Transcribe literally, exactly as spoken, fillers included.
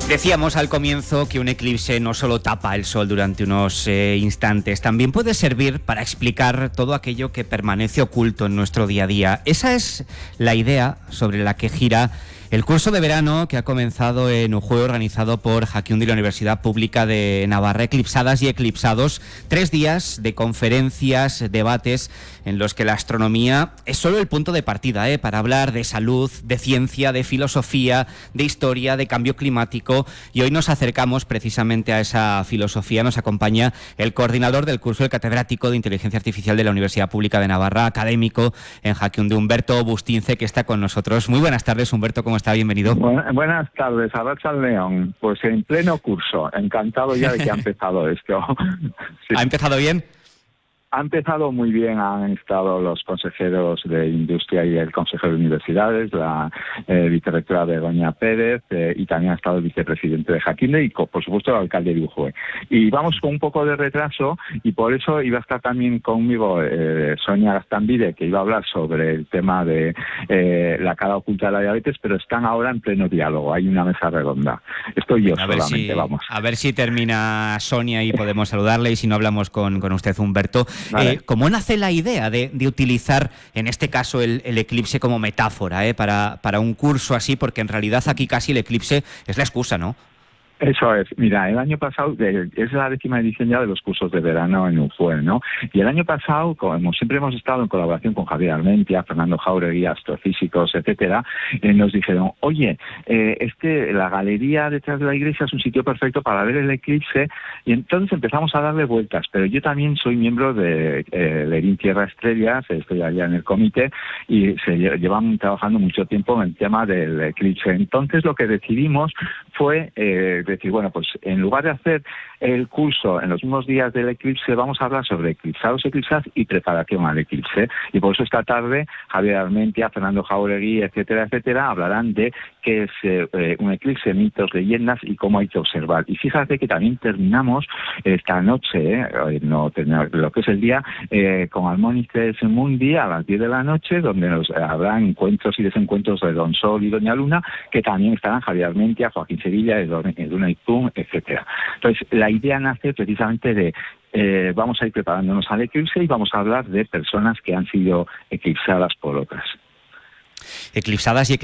Decíamos al comienzo que un eclipse no solo tapa el sol durante unos eh, instantes, también puede servir para explicar todo aquello que permanece oculto en nuestro día a día. Esa es la idea sobre la que gira el curso de verano que ha comenzado en Ujue, organizado por Jaquiundi y la Universidad Pública de Navarra. Eclipsadas y eclipsados, tres días de conferencias, debates en los que la astronomía es solo el punto de partida ¿eh? para hablar de salud, de ciencia, de filosofía, de historia, de cambio climático. Y hoy nos acercamos precisamente a esa filosofía. Nos acompaña el coordinador del curso, el catedrático de Inteligencia Artificial de la Universidad Pública de Navarra, académico en Jaquiundi, Humberto Bustince, que está con nosotros. Muy buenas tardes, Humberto, ¿cómo está? Bienvenido. Buenas, buenas tardes, Arrachaldeón León. Pues en pleno curso, encantado ya de que ha empezado esto. Sí. ¿Ha empezado bien? Ha empezado muy bien, han estado los consejeros de Industria y el consejero de Universidades, la eh, vicerrectora Begoña Pérez eh, y también ha estado el vicepresidente de Jaquiundi y, por supuesto, el alcalde de Ujue. Y vamos con un poco de retraso y por eso iba a estar también conmigo eh, Sonia Gastambide, que iba a hablar sobre el tema de eh, la cara oculta de la diabetes, pero están ahora en pleno diálogo, hay una mesa redonda. Estoy yo a solamente, ver si, vamos. A ver si termina Sonia y podemos saludarle, y si no hablamos con, con usted, Humberto. Vale. Eh, ¿Cómo nace la idea de, de utilizar, en este caso, el, el eclipse como metáfora eh, para, para un curso así? Porque en realidad aquí casi el eclipse es la excusa, ¿no? Eso es. Mira, el año pasado es la décima edición ya de los cursos de verano en Ujue, ¿no? Y el año pasado, como siempre hemos estado en colaboración con Javier Armentia, Fernando Jauregui, astrofísicos, etcétera, eh, nos dijeron, oye, eh, es que la galería detrás de la iglesia es un sitio perfecto para ver el eclipse, y entonces empezamos a darle vueltas. Pero yo también soy miembro de eh, Lerín Tierra Estrellas, estoy allá en el comité, y se llevan trabajando mucho tiempo en el tema del eclipse. Entonces lo que decidimos fue eh, decir, bueno, pues en lugar de hacer el curso en los mismos días del eclipse, vamos a hablar sobre eclipsados, eclipsadas y preparación al eclipse. Y por eso esta tarde Javier Armentia, Fernando Jauregui, etcétera, etcétera, hablarán de qué es eh, un eclipse, mitos, leyendas y cómo hay que observar. Y fíjate que también terminamos esta noche, eh, no lo que es el día, eh, con Almónices Mundi a las diez de la noche, donde nos habrá encuentros y desencuentros de Don Sol y Doña Luna, que también estarán Javier Armentia, Joaquín Sevilla, Edurne Ipum, etcétera. Entonces, la idea nace precisamente de eh, vamos a ir preparándonos al eclipse y vamos a hablar de personas que han sido eclipsadas por otras. Eclipsadas y